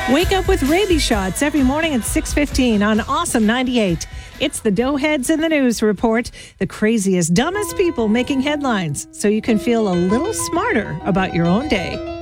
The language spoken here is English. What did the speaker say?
Wake up with rabies shots every morning at 6:15 on Awesome 98. It's the Doughheads in the News report, the craziest, dumbest people making headlines, so you can feel a little smarter about your own day.